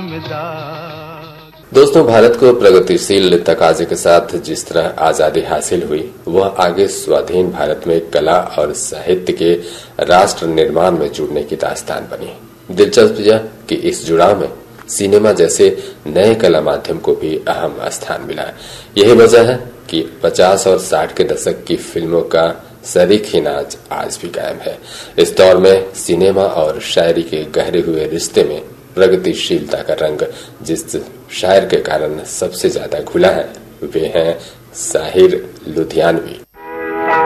दोस्तों, भारत को प्रगतिशील तकाजे के साथ जिस तरह आजादी हासिल हुई, वह आगे स्वाधीन भारत में कला और साहित्य के राष्ट्र निर्माण में जुड़ने की दास्तान बनी। दिलचस्प यह कि इस जुड़ाव में सिनेमा जैसे नए कला माध्यम को भी अहम स्थान मिला। यही वजह है कि 50 और 60 के दशक की फिल्मों का सरीखी नाच आज भी कायम है। इस दौर में सिनेमा और शायरी के गहरे हुए रिश्ते में प्रगतिशीलता का रंग जिस शायर के कारण सबसे ज्यादा घुला है, वे हैं साहिर लुधियानवी।